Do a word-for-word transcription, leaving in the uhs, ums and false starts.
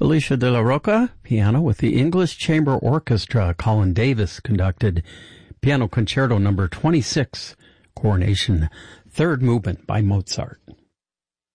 Felicia de la Roca, piano with the English Chamber Orchestra. Colin Davis conducted Piano Concerto number twenty-six, Coronation, third movement by Mozart.